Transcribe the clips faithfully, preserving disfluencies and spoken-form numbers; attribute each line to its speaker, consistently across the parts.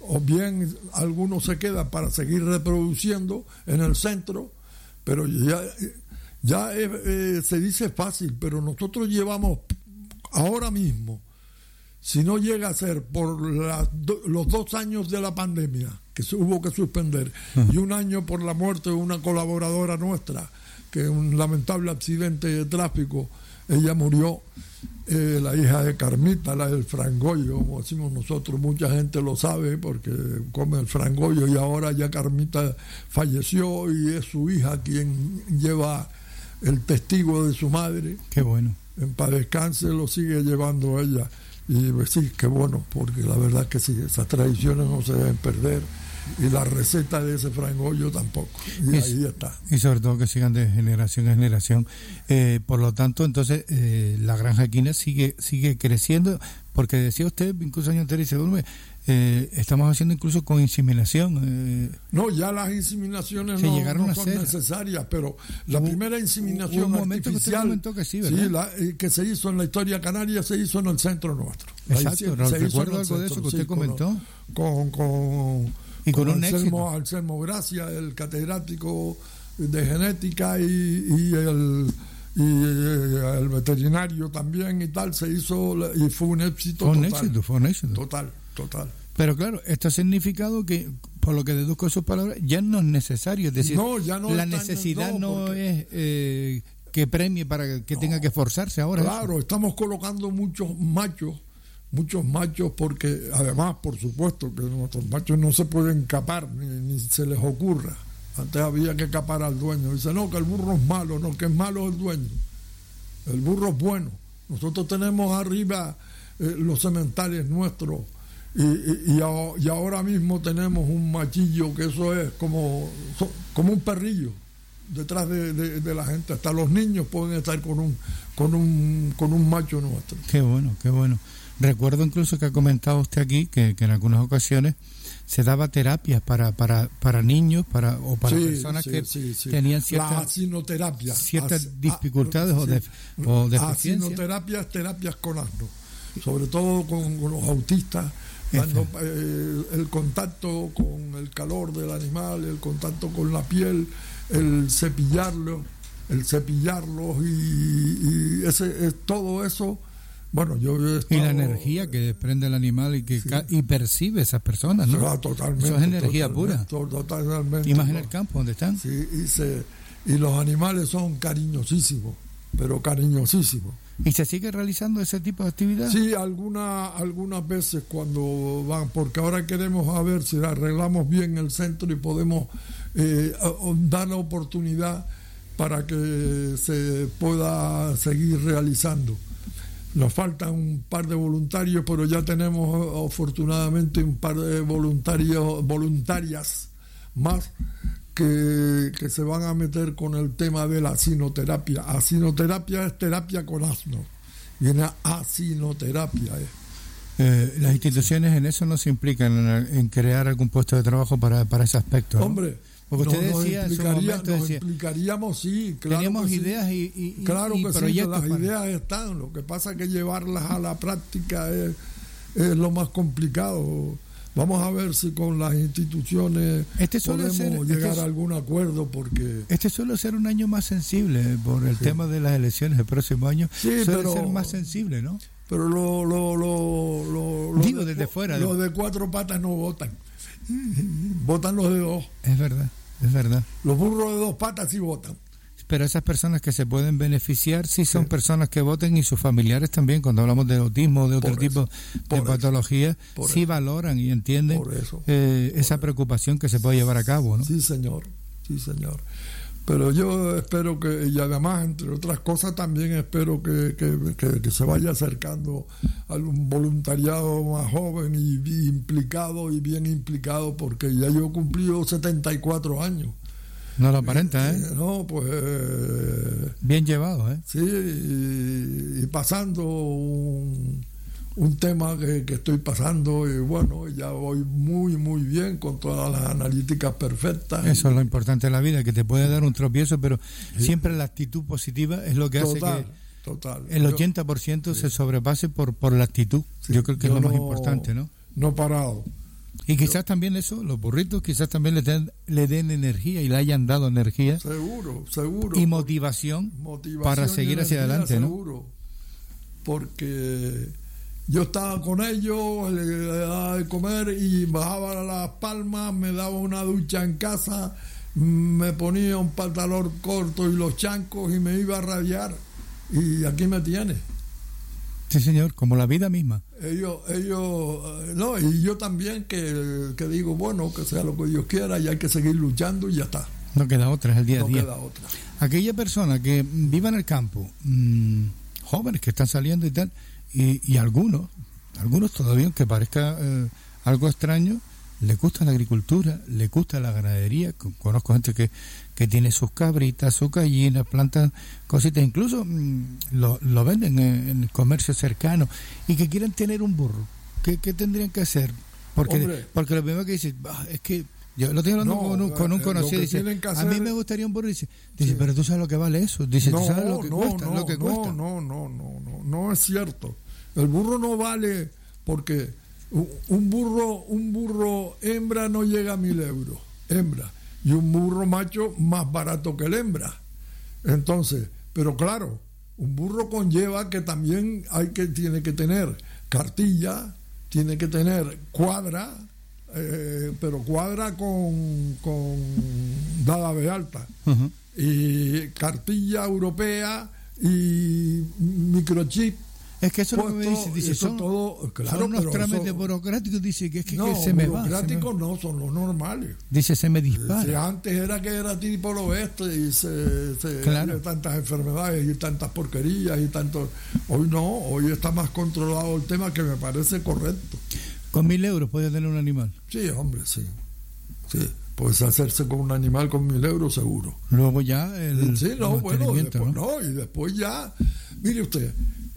Speaker 1: o bien algunos se quedan para seguir reproduciendo en el centro, pero ya, ya eh, eh, se dice fácil, pero nosotros llevamos ahora mismo, si no llega a ser por las do, los dos años de la pandemia que se hubo que suspender, uh-huh. y un año por la muerte de una colaboradora nuestra, que un lamentable accidente de tráfico, ella murió, eh, la hija de Carmita, la del frangollo, como decimos nosotros, mucha gente lo sabe porque come el frangollo, y ahora ya Carmita falleció y es su hija quien lleva el testigo de su madre.
Speaker 2: Qué bueno.
Speaker 1: En paz descanse, lo sigue llevando ella. Y pues sí, qué bueno, porque la verdad que sí, esas tradiciones no se deben perder, y la receta de ese frangollo tampoco, y, y ahí está.
Speaker 2: Y sobre todo que sigan de generación en generación. Eh, por lo tanto, entonces, eh, la granja equina sigue sigue creciendo, porque decía usted, incluso año anterior, dice, eh, estamos haciendo incluso con inseminación. Eh,
Speaker 1: no, ya las inseminaciones
Speaker 2: se
Speaker 1: no,
Speaker 2: llegaron
Speaker 1: no
Speaker 2: a
Speaker 1: son
Speaker 2: ser.
Speaker 1: necesarias, pero la
Speaker 2: hubo,
Speaker 1: primera inseminación
Speaker 2: hubo un momento
Speaker 1: artificial
Speaker 2: que, que, sí,
Speaker 1: sí, la, eh, que se hizo en la historia canaria, se hizo en el centro nuestro.
Speaker 2: Exacto, no, recuerdo algo de eso que usted sí, comentó.
Speaker 1: Con, con,
Speaker 2: y con, con
Speaker 1: un
Speaker 2: Anselmo,
Speaker 1: éxito. Anselmo Gracia, el catedrático de genética, y, y el y el veterinario también y tal, se hizo, y fue un éxito
Speaker 2: fue un
Speaker 1: total.
Speaker 2: Éxito, fue un éxito.
Speaker 1: Total, total.
Speaker 2: Pero claro, esto ha significado que, por lo que deduzco de sus palabras, ya no es necesario, es decir,
Speaker 1: no, ya no
Speaker 2: la
Speaker 1: está,
Speaker 2: necesidad no,
Speaker 1: no porque...
Speaker 2: es eh, que premie para que no, tenga que esforzarse ahora.
Speaker 1: Claro, eso. Estamos colocando muchos machos, muchos machos, porque además, por supuesto, que nuestros machos no se pueden capar, ni, ni se les ocurra. Antes había que capar al dueño. Dice, no, que el burro es malo, no, que es malo el dueño. El burro es bueno. Nosotros tenemos arriba eh, los sementales nuestros, y, y, y, a, y ahora mismo tenemos un machillo que eso es como, so, como un perrillo detrás de, de, de la gente. Hasta los niños pueden estar con un, con un, con un macho nuestro.
Speaker 2: Qué bueno, qué bueno. Recuerdo incluso que ha comentado usted aquí que, que en algunas ocasiones se daba terapias para para para niños para o para sí, personas sí, que sí, sí. tenían ciertas
Speaker 1: asinoterapia,
Speaker 2: ciertas
Speaker 1: As,
Speaker 2: dificultades
Speaker 1: a,
Speaker 2: o, de, o deficiencias.
Speaker 1: Asinoterapias, terapias con asno, sobre todo con, con los autistas, dando eh, el contacto con el calor del animal, el contacto con la piel, el cepillarlo, el cepillarlos y, y ese es todo eso. Bueno, yo he estado,
Speaker 2: y la energía que desprende el animal y que sí. ca- y percibe esas personas, ¿no?
Speaker 1: Ah, totalmente,
Speaker 2: eso es energía
Speaker 1: totalmente,
Speaker 2: pura.
Speaker 1: Totalmente.
Speaker 2: Y más en el campo, donde están.
Speaker 1: Sí, y, se, y los animales son cariñosísimos, pero cariñosísimos.
Speaker 2: ¿Y se sigue realizando ese tipo de actividad?
Speaker 1: Sí, alguna, algunas veces cuando van, porque ahora queremos a ver si arreglamos bien el centro y podemos eh, dar la oportunidad para que se pueda seguir realizando. Nos faltan un par de voluntarios, pero ya tenemos afortunadamente un par de voluntarios, voluntarias más que, que se van a meter con el tema de la asinoterapia. Asinoterapia es terapia con asno. Viene asinoterapia. Eh.
Speaker 2: Eh, las instituciones en eso no se implican en, en crear algún puesto de trabajo para, para ese aspecto, ¿no?
Speaker 1: Hombre,
Speaker 2: porque usted
Speaker 1: nos,
Speaker 2: decía
Speaker 1: nos,
Speaker 2: en su momento,
Speaker 1: nos
Speaker 2: decía,
Speaker 1: implicaríamos, sí, claro.
Speaker 2: Teníamos
Speaker 1: que
Speaker 2: ideas
Speaker 1: sí.
Speaker 2: y, y,
Speaker 1: claro
Speaker 2: y
Speaker 1: que
Speaker 2: proyectos.
Speaker 1: Sí, las
Speaker 2: para...
Speaker 1: ideas están, lo que pasa es que llevarlas a la práctica es, es lo más complicado. Vamos a ver si con las instituciones este podemos ser, llegar este, a algún acuerdo, porque...
Speaker 2: Este suele ser un año más sensible por el sí. tema de las elecciones del próximo año.
Speaker 1: Sí,
Speaker 2: suele
Speaker 1: pero,
Speaker 2: ser más sensible, ¿no?
Speaker 1: Pero lo, lo, lo, lo, lo
Speaker 2: Digo,
Speaker 1: de,
Speaker 2: desde fuera.
Speaker 1: Los de cuatro patas no votan. Votan los de dos.
Speaker 2: Es verdad, es verdad.
Speaker 1: Los burros de dos patas sí votan.
Speaker 2: Pero esas personas que se pueden beneficiar sí son sí. personas que voten, y sus familiares también, cuando hablamos de autismo o de otro por tipo eso, de patologías, sí eso. valoran y entienden
Speaker 1: eso,
Speaker 2: eh, esa preocupación que se puede llevar a cabo, ¿no?
Speaker 1: Sí, señor, sí, señor. Pero yo espero que, y además, entre otras cosas, también espero que, que, que, que se vaya acercando a un voluntariado más joven y, y implicado y bien implicado, porque ya yo he cumplido setenta y cuatro años.
Speaker 2: No lo aparenta, ¿eh?
Speaker 1: eh no, pues... Eh,
Speaker 2: bien llevado, ¿eh?
Speaker 1: Sí, y, y pasando un, un tema que, que estoy pasando, y bueno, ya voy muy, muy bien, con todas las analíticas perfectas.
Speaker 2: Eso
Speaker 1: y,
Speaker 2: es lo importante de la vida, que te puede dar un tropiezo, pero sí. siempre la actitud positiva es lo que
Speaker 1: total,
Speaker 2: hace que
Speaker 1: total.
Speaker 2: el ochenta por ciento
Speaker 1: yo,
Speaker 2: se
Speaker 1: sí.
Speaker 2: sobrepase por, por la actitud. Sí, yo creo que yo es lo no, más importante, ¿no?
Speaker 1: No parado.
Speaker 2: Y quizás también eso, los burritos, quizás también le den, le den energía y le hayan dado energía.
Speaker 1: Seguro, seguro.
Speaker 2: Y motivación, motivación para seguir hacia adelante,
Speaker 1: seguro, ¿no? Porque yo estaba con ellos, le daba de comer y bajaba a Las Palmas, me daba una ducha en casa, me ponía un pantalón corto y los chancos y me iba a radiar. Y aquí me tiene.
Speaker 2: Sí, señor, como la vida misma.
Speaker 1: Ellos, ellos, no, y yo también que, que digo, bueno, que sea lo que Dios quiera y hay que seguir luchando y ya está.
Speaker 2: No queda otra, es el día a
Speaker 1: no
Speaker 2: día.
Speaker 1: Queda otra.
Speaker 2: Aquella persona que viva en el campo, mmm, jóvenes que están saliendo y tal, y, y algunos, algunos todavía, aunque parezca eh, algo extraño, le gusta la agricultura, le gusta la ganadería. Conozco gente que, que tiene sus cabritas, sus gallinas, plantan cositas, incluso mmm, lo, lo venden en, en el comercio cercano, y que quieren tener un burro. ¿Qué, qué tendrían que hacer? Porque, Hombre, porque lo primero que dicen, ah, es que yo lo estoy hablando no, con un, con un conocido, dice, hacer... a mí me gustaría un burro, dice, dice sí. Pero tú sabes lo que vale eso, dice,
Speaker 1: no,
Speaker 2: tú sabes lo que
Speaker 1: no,
Speaker 2: cuesta,
Speaker 1: no,
Speaker 2: lo que
Speaker 1: no,
Speaker 2: cuesta.
Speaker 1: No, no, no, no, no es cierto. El burro no vale porque un burro, un burro hembra no llega a mil euros, hembra, y un burro macho más barato que el hembra. Entonces, pero claro, un burro conlleva que también hay que, tiene que tener cartilla, tiene que tener cuadra, eh, pero cuadra con, con dada de alta, uh-huh. y cartilla europea y microchip.
Speaker 2: Es que eso es lo que me dice, dice son,
Speaker 1: todo, claro,
Speaker 2: son unos trámites eso, burocráticos, dice que es que,
Speaker 1: no,
Speaker 2: que se me va.
Speaker 1: burocráticos no, son los normales.
Speaker 2: Dice, se me dispara.
Speaker 1: Si antes era que era tipo lo oeste y se, se
Speaker 2: claro.
Speaker 1: había tantas enfermedades y tantas porquerías y tanto. Hoy no, hoy está más controlado el tema, que me parece correcto.
Speaker 2: ¿Con mil euros puede tener un animal?
Speaker 1: Sí, hombre, sí. Sí, puedes hacerse con un animal con mil euros seguro.
Speaker 2: Luego ya el,
Speaker 1: sí, no,
Speaker 2: el
Speaker 1: bueno, después,
Speaker 2: ¿no?
Speaker 1: no, y después ya, mire usted,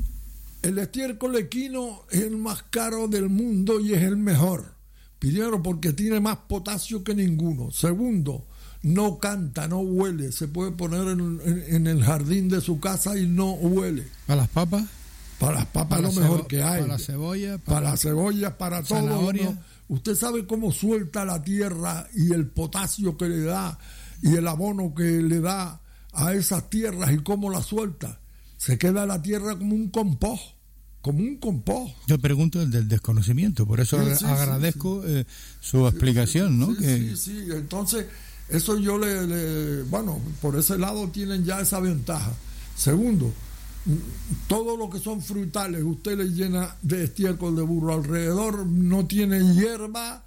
Speaker 1: el estiércol equino es el más caro del mundo y es el mejor. Primero, porque tiene más potasio que ninguno. Segundo, no canta, no huele. Se puede poner en, en, en el jardín de su casa y no huele.
Speaker 2: ¿Para las papas?
Speaker 1: Para las papas es lo mejor cebo- que hay.
Speaker 2: Para la cebolla.
Speaker 1: Para, para las cebollas, para todo. ¿No? Usted sabe cómo suelta la tierra y el potasio que le da y el abono que le da a esas tierras y cómo la suelta. Se queda la tierra como un compost. Como un compost.
Speaker 2: Yo pregunto el del desconocimiento, por eso sí, sí, agradezco sí, sí. Eh, su sí, explicación, ¿no?
Speaker 1: Sí,
Speaker 2: que...
Speaker 1: sí, sí, entonces eso yo le, le, bueno, por ese lado tienen ya esa ventaja. Segundo, todo lo que son frutales, usted le llena de estiércol de burro alrededor, no tiene hierba,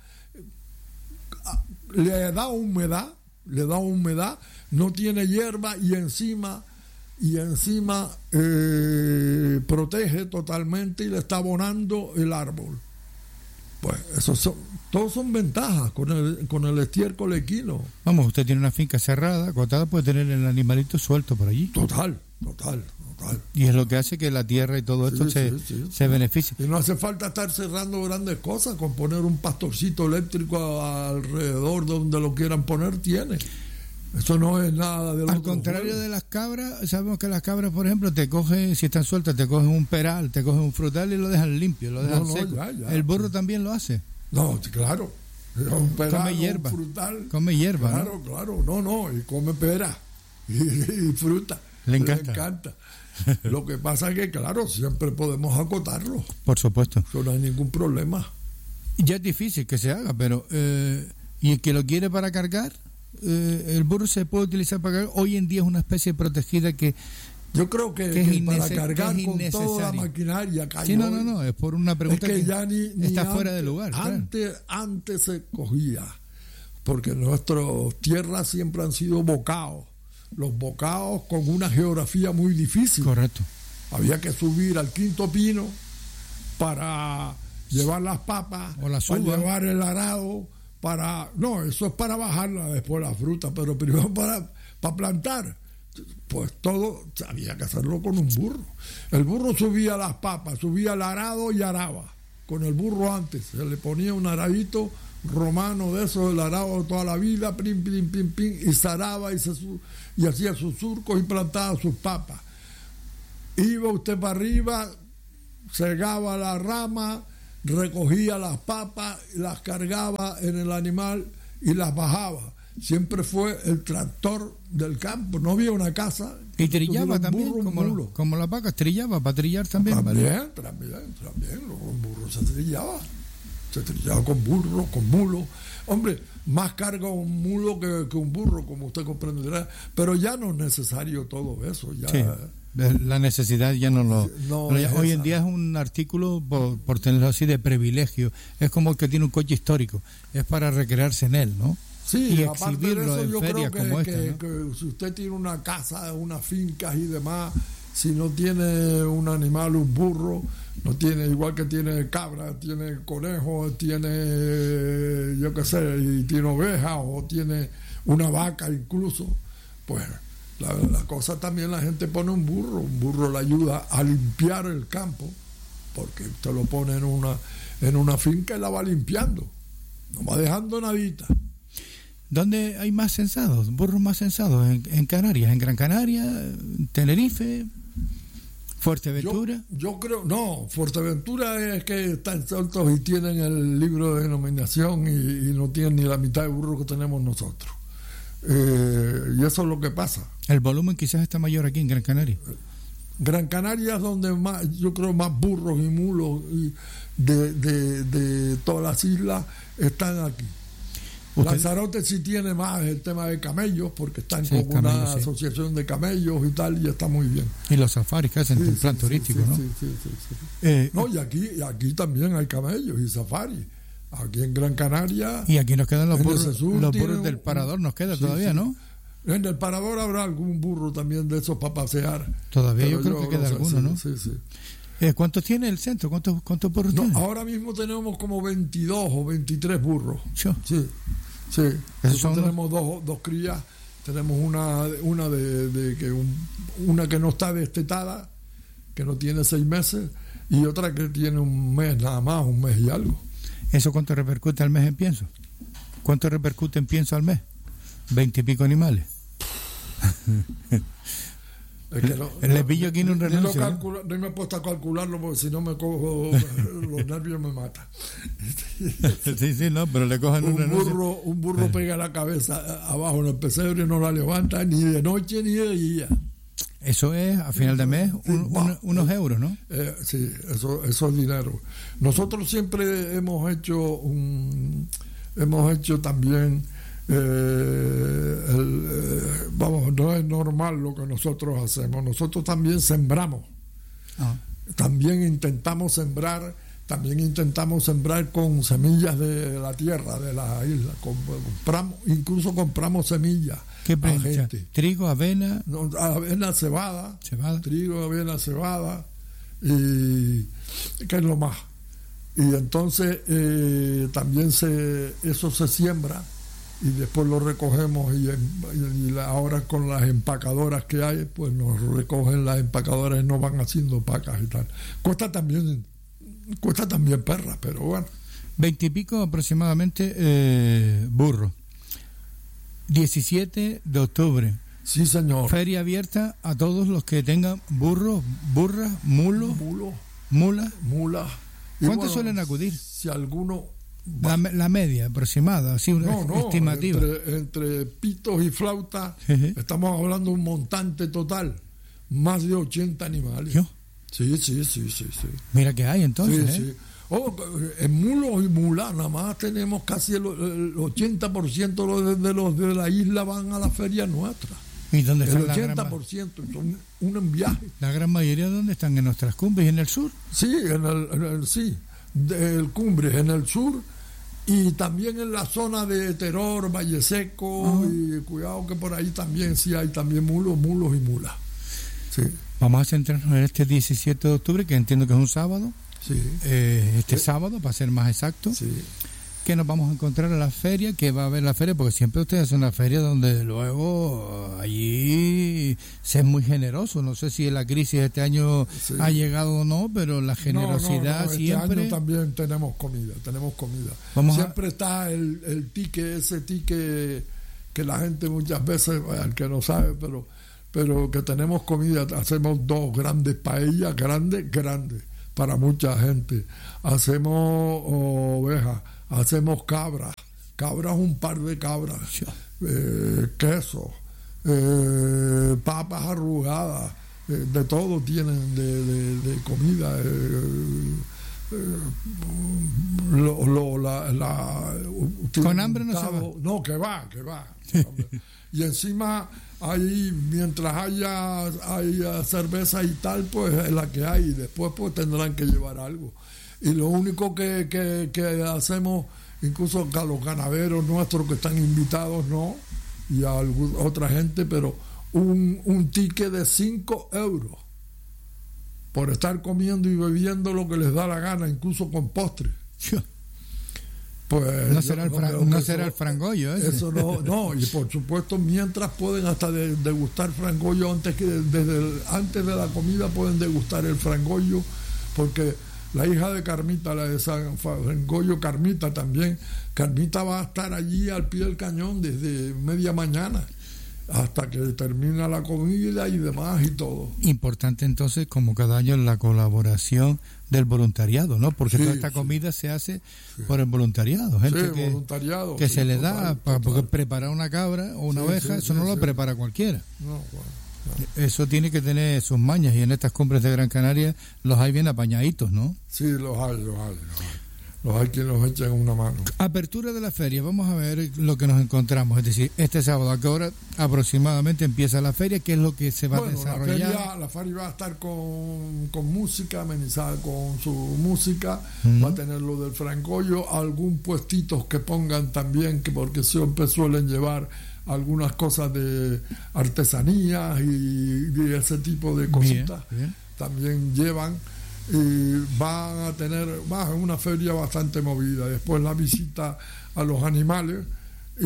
Speaker 1: le da humedad, le da humedad, no tiene hierba y encima... y encima eh, protege totalmente y le está abonando el árbol. Pues eso son, todos son ventajas con el, con el estiércol equino.
Speaker 2: Vamos, usted tiene una finca cerrada, acotada, puede tener el animalito suelto por allí.
Speaker 1: Total, total, total.
Speaker 2: Y es lo que hace que la tierra y todo esto sí, se, sí, sí, se sí. beneficie.
Speaker 1: Y no hace falta estar cerrando grandes cosas, con poner un pastorcito eléctrico alrededor donde lo quieran poner, tiene. Eso no es nada de lo
Speaker 2: Al contrario juego. De las cabras, sabemos que las cabras, por ejemplo, te cogen, si están sueltas, te cogen un peral, te cogen un frutal y lo dejan limpio, lo dejan no, no, seco. Ya, ya. El burro también lo hace.
Speaker 1: No, claro. Un peral,
Speaker 2: come hierba.
Speaker 1: Un frutal.
Speaker 2: Come hierba.
Speaker 1: Claro, ¿no? Claro. No, no, y come pera y, y fruta.
Speaker 2: Le encanta.
Speaker 1: Le encanta. Lo que pasa es que, claro, siempre podemos acotarlo.
Speaker 2: Por supuesto.
Speaker 1: Eso no hay ningún problema.
Speaker 2: Ya es difícil que se haga, pero eh, ¿y el que lo quiere para cargar? Eh, el burro se puede utilizar para cargar. Hoy en día es una especie protegida que
Speaker 1: yo creo que,
Speaker 2: que,
Speaker 1: que
Speaker 2: innece-
Speaker 1: para cargar
Speaker 2: que
Speaker 1: con toda la maquinaria
Speaker 2: sí, no, no, no, es por una pregunta
Speaker 1: es que,
Speaker 2: que,
Speaker 1: ya ni, ni
Speaker 2: está
Speaker 1: antes,
Speaker 2: fuera de lugar.
Speaker 1: Antes,
Speaker 2: claro.
Speaker 1: antes se cogía, porque nuestras tierras siempre han sido bocados, los bocados con una geografía muy difícil.
Speaker 2: Correcto.
Speaker 1: Había que subir al quinto pino para llevar las papas,
Speaker 2: o la
Speaker 1: para llevar el arado, para no, eso es para bajarla después la fruta, pero primero para, para plantar. Pues todo había que hacerlo con un burro. El burro subía las papas, subía el arado y araba. Con el burro antes se le ponía un aradito romano de eso, el arado de toda la vida, pim, pim, pim, pim, y se araba y, se, y hacía sus surcos y plantaba sus papas. Iba usted para arriba, segaba la rama, recogía las papas, las cargaba en el animal y las bajaba. Siempre fue el tractor del campo, no había una casa.
Speaker 2: Y trillaba también,
Speaker 1: burro,
Speaker 2: como, la, como las vacas, trillaba para trillar también.
Speaker 1: También,
Speaker 2: ¿vale?
Speaker 1: también, también, con burro se trillaba. Se trillaba con burro, con mulo. Hombre, más carga un mulo que, que un burro, como usted comprenderá. Pero ya no es necesario todo eso. Ya,
Speaker 2: sí, la necesidad ya no lo...
Speaker 1: No
Speaker 2: ya, hoy en día es un artículo, por, por tenerlo así, de privilegio. Es como el que tiene un coche histórico. Es para recrearse en él, ¿no?
Speaker 1: Sí,
Speaker 2: y
Speaker 1: aparte de eso,
Speaker 2: en
Speaker 1: yo
Speaker 2: ferias
Speaker 1: creo que,
Speaker 2: como
Speaker 1: que,
Speaker 2: esta, ¿no?
Speaker 1: que si usted tiene una casa, unas fincas y demás, si no tiene un animal, un burro, no tiene, igual que tiene cabra, tiene conejo, tiene, yo qué sé, y tiene ovejas o tiene una vaca incluso, pues la, la cosa también, la gente pone un burro, un burro le ayuda a limpiar el campo, porque usted lo pone en una, en una finca y la va limpiando, no va dejando nadita.
Speaker 2: ¿Dónde hay más censados, burros más censados? ¿En, en Canarias? ¿En Gran Canaria? ¿Tenerife? ¿Fuerteventura?
Speaker 1: Yo, yo creo, no, Fuerteventura es que están sueltos y tienen el libro de denominación y, y no tienen ni la mitad de burros que tenemos nosotros. Eh, y eso es lo que pasa.
Speaker 2: El volumen quizás está mayor aquí en Gran Canaria.
Speaker 1: Gran Canaria es donde más, yo creo, más burros y mulos y de, de, de todas las islas están aquí. Lanzarote sí tiene más el tema de camellos, porque están sí, con camellos, una sí. asociación de camellos y tal, y está muy bien.
Speaker 2: Y los safaris que hacen sí, en plan sí, turístico,
Speaker 1: sí,
Speaker 2: ¿no?
Speaker 1: Sí, sí, sí, sí. Eh, no, y aquí, y aquí también hay camellos y safaris. Aquí en Gran Canaria.
Speaker 2: Y aquí nos quedan los burros, sur, los burros del Parador, nos queda sí, todavía, sí. ¿no?
Speaker 1: En el Parador habrá algún burro también de esos para pasear.
Speaker 2: Todavía yo creo yo, que queda no sé, alguno,
Speaker 1: sí,
Speaker 2: ¿no?
Speaker 1: Sí, sí.
Speaker 2: Eh, ¿Cuántos tiene el centro? ¿Cuántos, cuántos burros
Speaker 1: no,
Speaker 2: tiene?
Speaker 1: Ahora mismo tenemos como veintidós o veintitrés burros.
Speaker 2: ¿Yo?
Speaker 1: Sí. Sí, tenemos dos, dos crías, tenemos una una de, de que un, una que no está destetada, que no tiene seis meses, y otra que tiene un mes nada más, un mes y algo.
Speaker 2: ¿Eso cuánto repercute al mes en pienso? ¿Cuánto repercute en pienso al mes? Veinte y pico animales.
Speaker 1: Es que no,
Speaker 2: el pillo aquí no renuncia.
Speaker 1: No, calcula, no me he puesto a calcularlo porque si no me cojo los nervios me matan.
Speaker 2: Sí, sí, no, pero le cogen
Speaker 1: un burro, un burro eh. pega la cabeza abajo en el pesebre y no la levanta ni de noche ni de día.
Speaker 2: Eso es a final de mes un, un, unos euros, ¿no?
Speaker 1: Eh, sí, eso, eso es dinero. Nosotros siempre hemos hecho un, hemos hecho también Eh, el, eh, vamos, no es normal lo que nosotros hacemos. Nosotros también sembramos. Ah. También intentamos sembrar, también intentamos sembrar con semillas de la tierra, de la isla. Compramos, incluso compramos semillas.
Speaker 2: ¿Qué prensa? ¿Trigo, avena?
Speaker 1: No, avena, cebada,
Speaker 2: cebada.
Speaker 1: Trigo, avena, cebada. Y que es lo más. Y entonces eh, también se, eso se siembra. Y después lo recogemos y, y ahora con las empacadoras que hay, pues nos recogen las empacadoras y nos van haciendo pacas y tal. Cuesta también, cuesta también perras, pero bueno.
Speaker 2: Veintipico aproximadamente eh, burros. diecisiete de octubre.
Speaker 1: Sí, señor.
Speaker 2: Feria abierta a todos los que tengan burros, burras, mulos,
Speaker 1: Mulo,
Speaker 2: mulas.
Speaker 1: Mulas.
Speaker 2: ¿Cuántos bueno, suelen acudir?
Speaker 1: Si alguno...
Speaker 2: La, la media aproximada, así una
Speaker 1: no, no,
Speaker 2: estimativa.
Speaker 1: Entre, entre pitos y flautas, uh-huh. estamos hablando de un montante total, más de ochenta animales.
Speaker 2: ¿Yo?
Speaker 1: Sí, sí, sí, sí, sí.
Speaker 2: Mira que hay entonces.
Speaker 1: Sí,
Speaker 2: ¿eh?
Speaker 1: sí. Oh, en mulos y mulas, nada más tenemos casi el, el ochenta por ciento de, de los de la isla van a la feria nuestra.
Speaker 2: ¿Y dónde están?
Speaker 1: El ochenta por ciento son un, un viaje.
Speaker 2: La gran mayoría, ¿dónde están? ¿En nuestras cumbres? ¿En el sur?
Speaker 1: Sí, en el, en el sí, el Cumbres, en el sur. Y también en la zona de Teror, Valle Seco, uh-huh. y cuidado que por ahí también sí hay también mulos, mulos y mulas. Sí.
Speaker 2: Vamos a centrarnos en este diecisiete de octubre, que entiendo que es un sábado.
Speaker 1: Sí.
Speaker 2: Eh, este sí. sábado, para ser más exacto.
Speaker 1: Sí.
Speaker 2: Que nos vamos a encontrar en la feria, que va a haber la feria, porque siempre ustedes hacen una feria donde luego allí se es muy generoso. No sé si la crisis este año sí. ha llegado o no, pero la generosidad no, no, no.
Speaker 1: siempre.
Speaker 2: Este
Speaker 1: año también tenemos comida, tenemos comida.
Speaker 2: Vamos
Speaker 1: siempre
Speaker 2: a...
Speaker 1: está el, el tique, ese tique que la gente muchas veces, el que no sabe, pero, pero que tenemos comida. Hacemos dos grandes paellas, grandes, grandes. para mucha gente. Hacemos ovejas, hacemos cabras, cabras un par de cabras, eh, queso, eh, papas arrugadas, eh, de todo tienen de, de, de comida. Eh, eh, lo, lo, la, la,
Speaker 2: con hambre no se va.
Speaker 1: No, que va, que va. Y encima ahí, mientras haya, haya cerveza y tal, pues es la que hay, y después pues tendrán que llevar algo. Y lo único que, que, que hacemos, incluso a los ganaderos nuestros que están invitados, no, y a algún, otra gente, pero un, un ticket de cinco euros por estar comiendo y bebiendo lo que les da la gana, incluso con postre. Pues
Speaker 2: no será, el, fra no no será eso, el frangollo ese.
Speaker 1: Eso no, no, y por supuesto mientras pueden hasta de, degustar frangollo antes que desde el, antes de la comida pueden degustar el frangollo, porque la hija de Carmita, la de San Frangollo, Carmita también, Carmita va a estar allí al pie del cañón desde media mañana hasta que termina la comida y demás y todo.
Speaker 2: Importante entonces, como cada año, la colaboración del voluntariado, ¿no? Porque sí, toda esta comida sí. se hace sí. por el voluntariado, gente
Speaker 1: sí,
Speaker 2: que,
Speaker 1: voluntariado,
Speaker 2: que
Speaker 1: sí,
Speaker 2: se le
Speaker 1: total,
Speaker 2: da, para, porque preparar una cabra o una sí, oveja, sí, eso sí, no sí. lo prepara cualquiera.
Speaker 1: No, bueno,
Speaker 2: no. Eso tiene que tener sus mañas, y en estas cumbres de Gran Canaria los hay bien apañaditos, ¿no?
Speaker 1: Sí, los hay, los hay, los hay. Los hay que los echan una mano.
Speaker 2: Apertura de la feria, vamos a ver lo que nos encontramos. Es decir, este sábado, ¿a qué hora aproximadamente empieza la feria? ¿Qué es lo que se va bueno, a desarrollar?
Speaker 1: La feria, la feria va a estar con, con música, amenizada con su música, uh-huh. va a tener lo del frangollo, algún puestitos que pongan también, que porque siempre suelen llevar algunas cosas de artesanías y, y ese tipo de cositas, bien, bien. También llevan. Y van a tener va, una feria bastante movida. Después la visita a los animales y,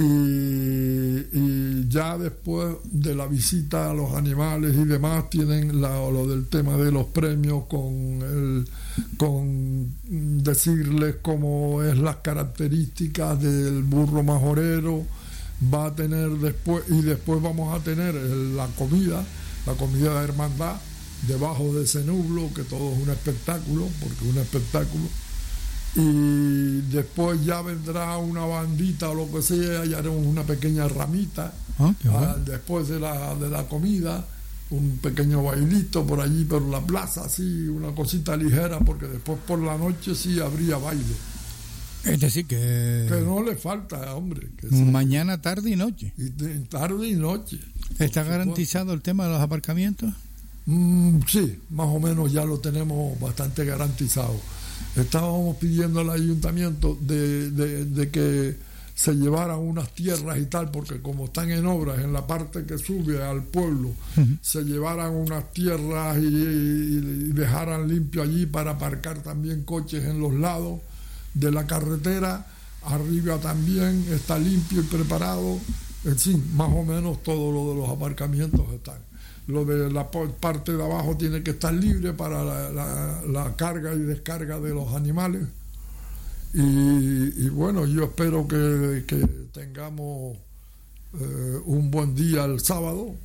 Speaker 1: y ya después de la visita a los animales y demás tienen la, lo del tema de los premios con el, con decirles cómo es las características del burro majorero. Va a tener después y después vamos a tener la comida la comida de hermandad debajo de ese nublo, que todo es un espectáculo, porque es un espectáculo, y después ya vendrá una bandita o lo que sea, y haremos una pequeña ramita,
Speaker 2: ah, bueno.
Speaker 1: ah, después de la, de la comida, un pequeño bailito por allí, por la plaza, así, una cosita ligera, porque después por la noche sí habría baile.
Speaker 2: Es decir, que...
Speaker 1: Que no le falta, hombre. Que
Speaker 2: mañana, tarde y noche.
Speaker 1: Y tarde y noche.
Speaker 2: ¿Está garantizado el tema de los aparcamientos?
Speaker 1: Mm, sí, más o menos ya lo tenemos bastante garantizado. Estábamos pidiendo al ayuntamiento de, de, de que se llevaran unas tierras y tal, porque como están en obras en la parte que sube al pueblo, uh-huh. se llevaran unas tierras y, y, y dejaran limpio allí para aparcar también coches en los lados de la carretera. Arriba también está limpio y preparado. En fin, más o menos todo lo de los aparcamientos están. Lo de la parte de abajo tiene que estar libre para la, la, la carga y descarga de los animales. Y, y bueno, yo espero que, que tengamos eh, un buen día el sábado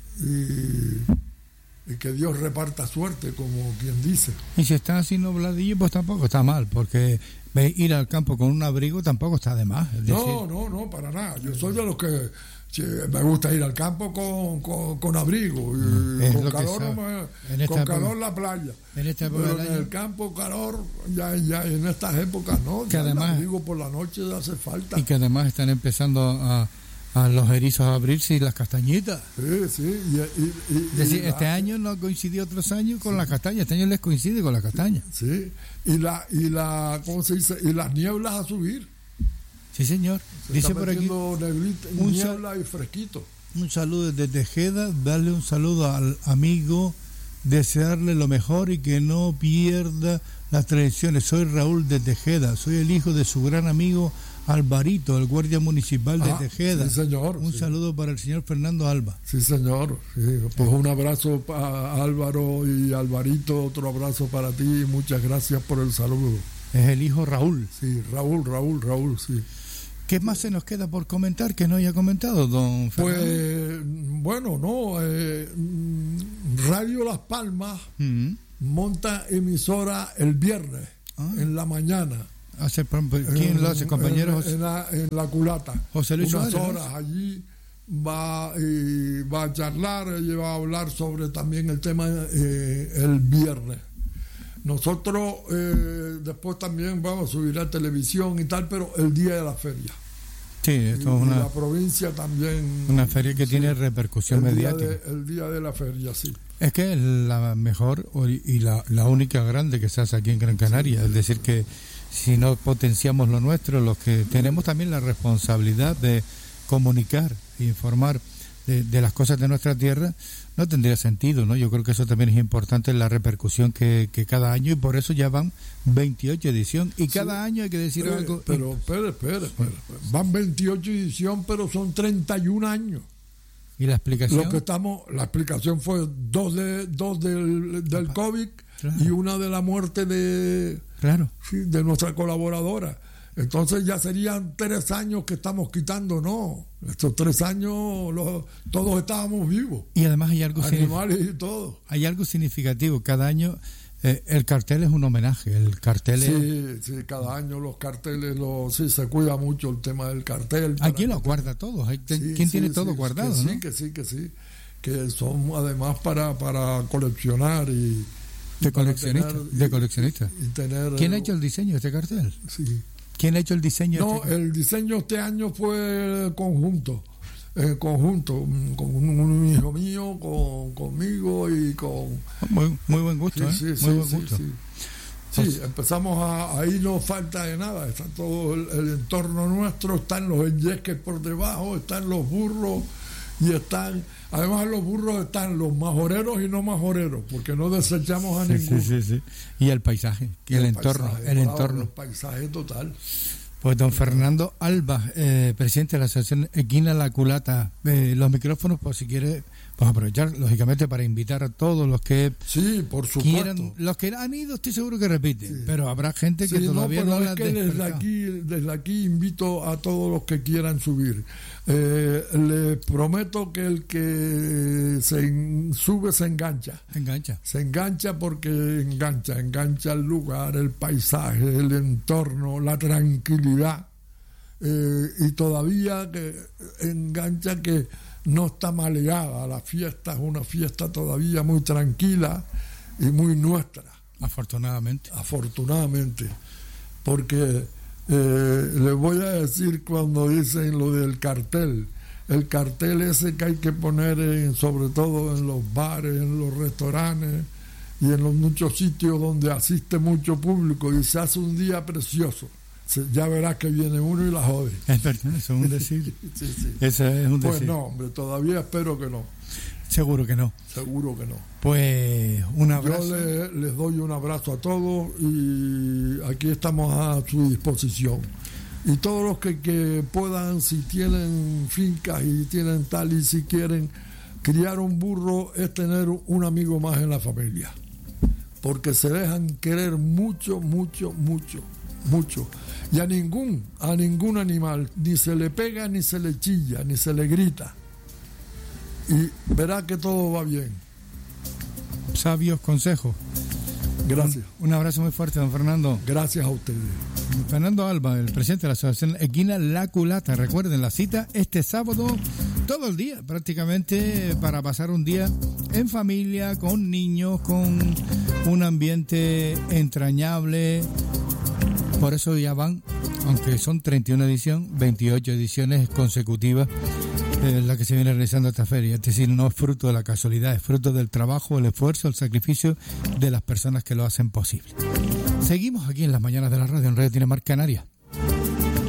Speaker 1: y, y que Dios reparta suerte, como quien dice.
Speaker 2: Y si está así nubladillo, pues tampoco está mal, porque ir al campo con un abrigo tampoco está de más. Es decir...
Speaker 1: No, no, no, para nada. Yo soy de los que sí, me gusta ir al campo con, con, con abrigo. Y
Speaker 2: es
Speaker 1: con calor, no me, con calor la playa.
Speaker 2: En esta
Speaker 1: Pero en el campo calor, ya, ya en estas épocas no.
Speaker 2: Que además,
Speaker 1: el abrigo por la noche hace falta.
Speaker 2: Y que además están empezando a, a los erizos a abrirse y las castañitas.
Speaker 1: Sí, sí. Y, y, y,
Speaker 2: es decir,
Speaker 1: y
Speaker 2: este
Speaker 1: la,
Speaker 2: año no coincidió otros años con
Speaker 1: sí.
Speaker 2: las castañas. Este año les coincide con las castañas.
Speaker 1: Sí. Y la, y la, ¿cómo se dice? Y las nieblas a subir.
Speaker 2: Sí, señor.
Speaker 1: Se
Speaker 2: dice
Speaker 1: está
Speaker 2: por aquí
Speaker 1: neblita,
Speaker 2: un
Speaker 1: niebla y fresquito.
Speaker 2: Un saludo desde Tejeda, darle un saludo al amigo, desearle lo mejor y que no pierda las tradiciones. Soy Raúl de Tejeda, soy el hijo de su gran amigo Alvarito, el guardia municipal de ah, Tejeda.
Speaker 1: Sí, señor.
Speaker 2: Un
Speaker 1: sí.
Speaker 2: saludo para el señor Fernando Alba.
Speaker 1: Sí, señor. Sí. Pues un abrazo a Álvaro y Alvarito, otro abrazo para ti y muchas gracias por el saludo.
Speaker 2: Es el hijo Raúl.
Speaker 1: Sí, Raúl, Raúl, Raúl, sí.
Speaker 2: ¿Qué más se nos queda por comentar que no haya comentado, don Fernando?
Speaker 1: Pues, bueno, no, eh, Radio Las Palmas,
Speaker 2: uh-huh.
Speaker 1: monta emisora el viernes, ah. en la mañana.
Speaker 2: Hace, ¿quién en, lo hace, compañeros?
Speaker 1: En, en, la, en la culata.
Speaker 2: José Luis
Speaker 1: Unas
Speaker 2: Suárez,
Speaker 1: horas allí va, y va a charlar, ella va a hablar sobre también el tema eh, el viernes. Nosotros eh, después también vamos a subir a televisión y tal, pero el día de la feria.
Speaker 2: Sí, esto y, es una,
Speaker 1: y la provincia también.
Speaker 2: Una feria que sí, tiene repercusión
Speaker 1: el
Speaker 2: mediática.
Speaker 1: Día de, el día de la feria, sí.
Speaker 2: Es que es la mejor y la, la única grande que se hace aquí en Gran Canaria. Sí, es decir, que si no potenciamos lo nuestro, los que tenemos también la responsabilidad de comunicar e informar de, de las cosas de nuestra tierra, no tendría sentido, ¿no? Yo creo que eso también es importante, la repercusión que, que cada año, y por eso ya van veintiocho ediciones, y cada sí, año hay que decir
Speaker 1: pero,
Speaker 2: algo.
Speaker 1: Pero, espere, espere, espere, van veintiocho ediciones, pero son treinta y un años.
Speaker 2: ¿Y la explicación?
Speaker 1: Lo que estamos, la explicación fue dos de dos del, del COVID, claro, y una de la muerte de,
Speaker 2: claro,
Speaker 1: sí, de nuestra colaboradora. Entonces ya serían tres años que estamos quitando, no. Estos tres años los, todos estábamos vivos.
Speaker 2: Y además hay algo
Speaker 1: animales y todo.
Speaker 2: Hay algo significativo. Cada año eh, el cartel es un homenaje. El cartel
Speaker 1: sí,
Speaker 2: es...
Speaker 1: sí, cada año los carteles, los, sí, se cuida mucho el tema del cartel.
Speaker 2: ¿Hay quien lo guarda todo? ¿Hay,
Speaker 1: sí,
Speaker 2: ¿Quién
Speaker 1: sí,
Speaker 2: tiene
Speaker 1: sí,
Speaker 2: todo
Speaker 1: sí,
Speaker 2: guardado?
Speaker 1: Que
Speaker 2: ¿no?
Speaker 1: sí, que sí, que sí. Que son además para, para coleccionar y...
Speaker 2: De coleccionista.
Speaker 1: Tener,
Speaker 2: de coleccionista.
Speaker 1: Y, y tener,
Speaker 2: ¿Quién ha hecho el diseño de este cartel?
Speaker 1: Sí.
Speaker 2: ¿Quién ha hecho el diseño?
Speaker 1: No,
Speaker 2: este?
Speaker 1: el diseño este año fue conjunto, eh, conjunto, con un, un hijo mío, con, conmigo y con...
Speaker 2: Muy, muy buen gusto,
Speaker 1: sí,
Speaker 2: ¿eh?
Speaker 1: Sí,
Speaker 2: muy
Speaker 1: sí,
Speaker 2: buen
Speaker 1: sí,
Speaker 2: gusto.
Speaker 1: sí. Sí, pues, empezamos a... Ahí no falta de nada, está todo el, el entorno nuestro, están los enyesques por debajo, están los burros y están... Además los burros están los majoreros y no majoreros, porque no desechamos a
Speaker 2: sí,
Speaker 1: ninguno.
Speaker 2: Sí, sí, sí. Y el paisaje, y el, el entorno,
Speaker 1: paisaje,
Speaker 2: el
Speaker 1: claro,
Speaker 2: entorno.
Speaker 1: El paisaje total.
Speaker 2: Pues don Fernando Alba, eh, presidente de la Asociación Equina La Culata, eh, los micrófonos, por si quiere, pues aprovechar, lógicamente, para invitar a todos los que
Speaker 1: sí, por supuesto.
Speaker 2: quieran, los que han ido, estoy seguro que repiten, sí, pero habrá gente que sí, todavía no,
Speaker 1: no
Speaker 2: la
Speaker 1: es que desde aquí, desde aquí invito a todos los que quieran subir. Eh, les prometo que el que se en, sube se engancha.
Speaker 2: Engancha.
Speaker 1: Se engancha porque engancha, engancha el lugar, el paisaje, el entorno, la tranquilidad. Eh, y todavía que engancha que no está maleada. La fiesta es una fiesta todavía muy tranquila y muy nuestra.
Speaker 2: Afortunadamente.
Speaker 1: Afortunadamente. Porque... Eh, les voy a decir cuando dicen lo del cartel, el cartel ese que hay que poner en, sobre todo en los bares, en los restaurantes y en los muchos sitios donde asiste mucho público y se hace un día precioso, se, ya verás que viene uno y la jode.
Speaker 2: Es verdad, eso es un decir.
Speaker 1: sí, sí.
Speaker 2: Ese es un decir.
Speaker 1: Pues no, hombre, todavía espero que no.
Speaker 2: Seguro que no.
Speaker 1: Seguro que no.
Speaker 2: Pues un abrazo.
Speaker 1: Yo le, les doy un abrazo a todos y aquí estamos a su disposición. Y todos los que, que puedan, si tienen fincas y tienen tal, y si quieren criar un burro, es tener un amigo más en la familia. Porque se dejan querer mucho, mucho, mucho, mucho. Y a ningún, a ningún animal ni se le pega, ni se le chilla, ni se le grita. Y verá que todo va bien.
Speaker 2: Sabios consejos.
Speaker 1: Gracias.
Speaker 2: Un, un abrazo muy fuerte, don Fernando.
Speaker 1: Gracias a ustedes.
Speaker 2: Fernando Alba, el presidente de la Asociación Equina La Culata. Recuerden la cita este sábado, todo el día prácticamente, para pasar un día en familia, con niños, con un ambiente entrañable. Por eso ya van, aunque son treinta y una ediciones, veintiocho ediciones consecutivas en la que se viene realizando esta feria. Es decir, no es fruto de la casualidad, es fruto del trabajo, el esfuerzo, el sacrificio de las personas que lo hacen posible. Seguimos aquí en las mañanas de la radio en Radio Dinamarca Canaria.